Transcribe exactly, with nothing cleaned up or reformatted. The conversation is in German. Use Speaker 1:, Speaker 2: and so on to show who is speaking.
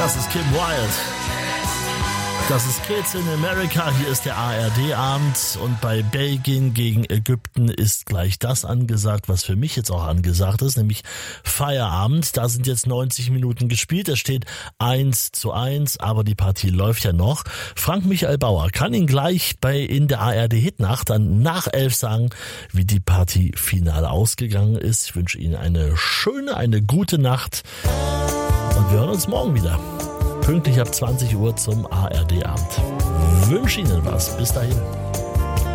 Speaker 1: Das ist Kim Wilde. Das ist Kids in America, hier ist der A R D-Abend und bei Belgien gegen Ägypten ist gleich das angesagt, was für mich jetzt auch angesagt ist, nämlich Feierabend. Da sind jetzt neunzig Minuten gespielt, es steht eins zu eins, aber die Partie läuft ja noch. Frank-Michael Bauer kann Ihnen gleich bei in der A R D-Hitnacht dann nach elf sagen, wie die Partie final ausgegangen ist. Ich wünsche Ihnen eine schöne, eine gute Nacht und wir hören uns morgen wieder. Pünktlich ab zwanzig Uhr zum A R D-Abend. Wünsche Ihnen was. Bis dahin.